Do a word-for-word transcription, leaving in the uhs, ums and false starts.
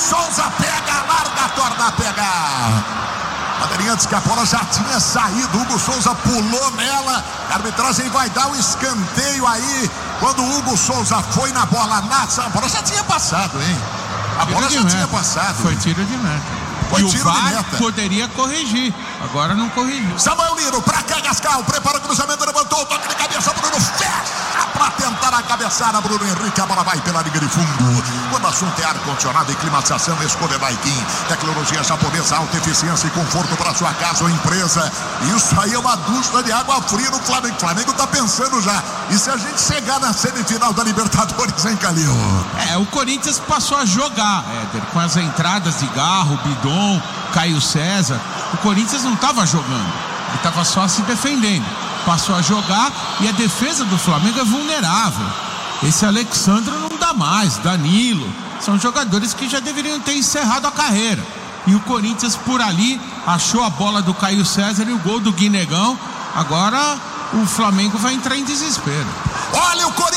Souza pega, larga, torna a pegar. Bandeirinha diz que a bola já tinha saído. Hugo Souza pulou nela. A arbitragem vai dar o escanteio aí. Quando o Hugo Souza foi na bola, na a bola já tinha passado, hein? A bola já tinha passado. Foi tiro de meta. Foi e tiro o V A de R meta. Poderia corrigir. Agora não corrigiu. Samuel Lino pra cá, Gascal. Prepara o cruzamento, levantou o toque de cabeça. Bruno fecha pra tentar a cabeçada. Bruno Henrique, a bola vai pela linha de fundo. Quando o assunto é ar-condicionado e climatização, escolha Daikin. Tecnologia japonesa, alta eficiência e conforto para sua casa ou empresa. Isso aí é uma ducha de água fria no Flamengo. O Flamengo tá pensando já. E se a gente chegar na semifinal da Libertadores, hein, Calil? É, o Corinthians passou a jogar, Éder, com as entradas de Garro, Bidon, Caio César. O Corinthians não estava jogando, ele estava só se defendendo. Passou a jogar e a defesa do Flamengo é vulnerável. Esse Alexandre não dá mais, Danilo, são jogadores que já deveriam ter encerrado a carreira. E o Corinthians por ali achou a bola do Caio César e o gol do Guinegão. Agora o Flamengo vai entrar em desespero. Olha o Corinthians.